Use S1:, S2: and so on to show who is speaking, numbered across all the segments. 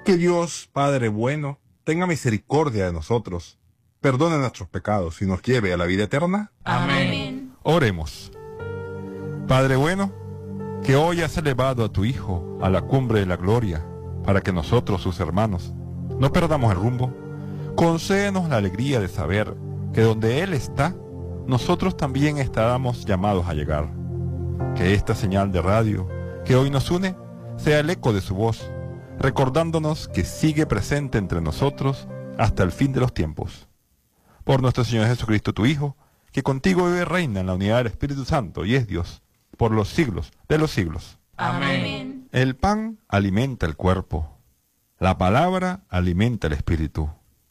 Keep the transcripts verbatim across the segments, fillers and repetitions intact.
S1: Que Dios, Padre bueno, tenga misericordia de nosotros, perdone nuestros pecados y nos lleve a la vida eterna.
S2: Amén.
S3: Oremos. Padre bueno, que hoy has elevado a tu Hijo a la cumbre de la gloria, para que nosotros, sus hermanos, no perdamos el rumbo, concédenos la alegría de saber que donde Él está, nosotros también estaremos llamados a llegar. Que esta señal de radio que hoy nos une sea el eco de su voz, recordándonos que sigue presente entre nosotros hasta el fin de los tiempos. Por nuestro Señor Jesucristo, tu Hijo, que contigo vive y reina en la unidad del Espíritu Santo y es Dios, por los siglos de los siglos.
S2: Amén.
S3: El pan alimenta el cuerpo, la palabra alimenta el espíritu.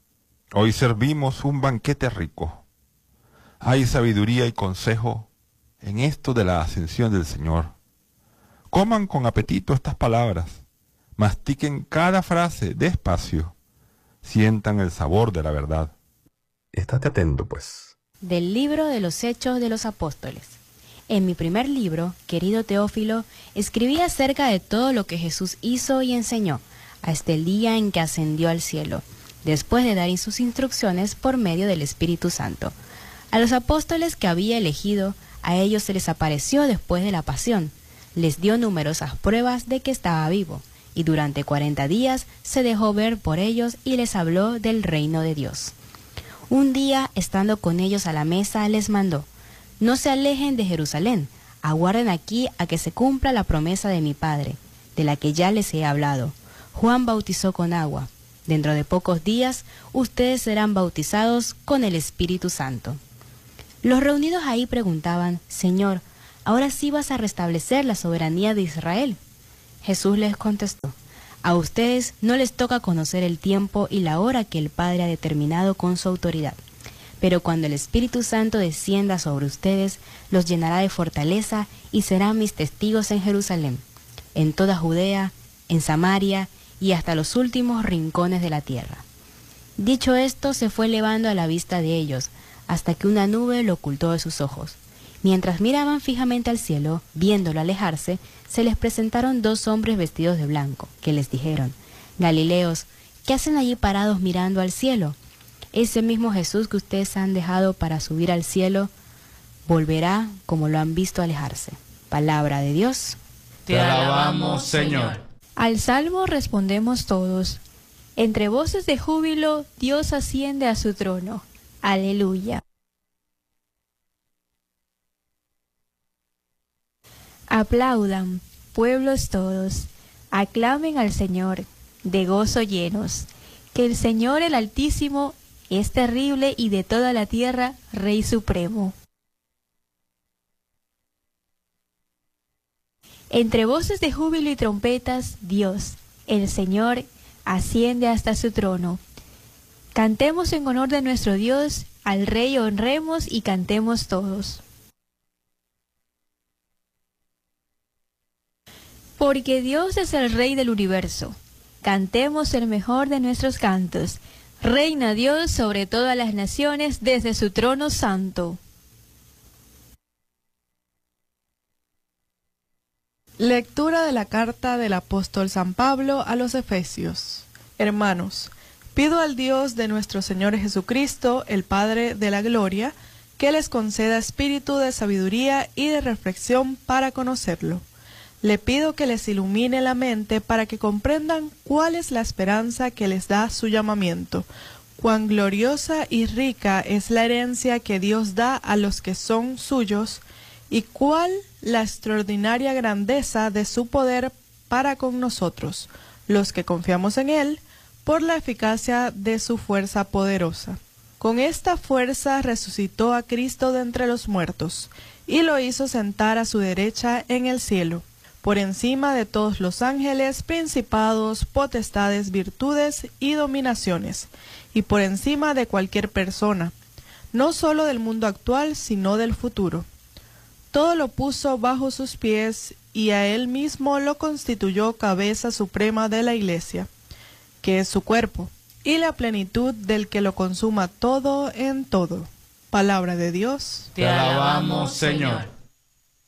S3: Hoy servimos un banquete rico. Hay sabiduría y consejo en esto de la ascensión del Señor. Coman con apetito estas palabras, mastiquen cada frase despacio, sientan el sabor de la verdad.
S1: Estate atento, pues.
S4: Del libro de los Hechos de los Apóstoles. En mi primer libro, querido Teófilo, escribí acerca de todo lo que Jesús hizo y enseñó, hasta el día en que ascendió al cielo, después de dar sus instrucciones por medio del Espíritu Santo. A los apóstoles que había elegido, a ellos se les apareció después de la pasión, les dio numerosas pruebas de que estaba vivo, y durante cuarenta días se dejó ver por ellos y les habló del reino de Dios. Un día, estando con ellos a la mesa, les mandó: no se alejen de Jerusalén, aguarden aquí a que se cumpla la promesa de mi Padre, de la que ya les he hablado. Juan bautizó con agua. Dentro de pocos días, ustedes serán bautizados con el Espíritu Santo. Los reunidos ahí preguntaban: Señor, ¿ahora sí vas a restablecer la soberanía de Israel? Jesús les contestó: a ustedes no les toca conocer el tiempo y la hora que el Padre ha determinado con su autoridad. Pero cuando el Espíritu Santo descienda sobre ustedes, los llenará de fortaleza y serán mis testigos en Jerusalén, en toda Judea, en Samaria y hasta los últimos rincones de la tierra. Dicho esto, se fue elevando a la vista de ellos, hasta que una nube lo ocultó de sus ojos. Mientras miraban fijamente al cielo, viéndolo alejarse, se les presentaron dos hombres vestidos de blanco, que les dijeron: Galileos, ¿qué hacen allí parados mirando al cielo? Ese mismo Jesús que ustedes han dejado para subir al cielo, volverá como lo han visto alejarse. Palabra de Dios.
S2: Te alabamos, Señor.
S5: Al salmo respondemos todos: entre voces de júbilo, Dios asciende a su trono. Aleluya. Aplaudan, pueblos todos, aclamen al Señor, de gozo llenos, que el Señor el Altísimo es terrible y de toda la tierra Rey Supremo. Entre voces de júbilo y trompetas, Dios, el Señor, asciende hasta su trono. Cantemos en honor de nuestro Dios, al Rey honremos y cantemos todos. Porque Dios es el Rey del universo. Cantemos el mejor de nuestros cantos. Reina Dios sobre todas las naciones desde su trono santo.
S6: Lectura de la carta del apóstol San Pablo a los Efesios. Hermanos, pido al Dios de nuestro Señor Jesucristo, el Padre de la Gloria, que les conceda espíritu de sabiduría y de reflexión para conocerlo. Le pido que les ilumine la mente para que comprendan cuál es la esperanza que les da su llamamiento, cuán gloriosa y rica es la herencia que Dios da a los que son suyos, y cuál la extraordinaria grandeza de su poder para con nosotros, los que confiamos en Él, por la eficacia de su fuerza poderosa. Con esta fuerza resucitó a Cristo de entre los muertos, y lo hizo sentar a su derecha en el cielo, por encima de todos los ángeles, principados, potestades, virtudes y dominaciones, y por encima de cualquier persona, no solo del mundo actual, sino del futuro. Todo lo puso bajo sus pies, y a él mismo lo constituyó cabeza suprema de la Iglesia, que es su cuerpo, y la plenitud del que lo consuma todo en todo. Palabra de Dios.
S2: Te alabamos, Señor.